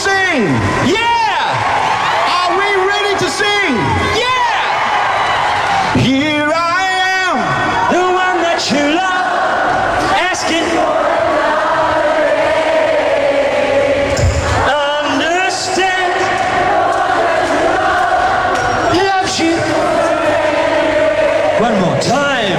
sing? Yeah! Are we ready to sing? Yeah! Here I am, The one that you love, asking understand, loves you. One more time.